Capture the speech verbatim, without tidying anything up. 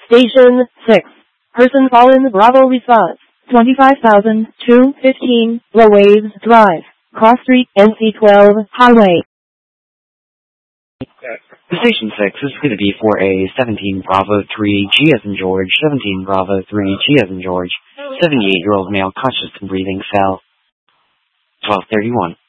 Station six. Person fallen. Bravo response. twenty-five thousand two hundred fifteen, Low Waves Drive, Cross Street, N C twelve, Highway. Station six is going to be for a seventeen Bravo three G as in George, seventeen Bravo three G as in George, seventy-eight-year-old male conscious and breathing cell. twelve thirty-one.